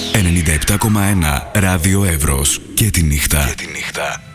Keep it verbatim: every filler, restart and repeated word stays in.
ενενήντα επτά κόμμα ένα Ράδιο Εύρος. Και τη νύχτα. Και τη νύχτα.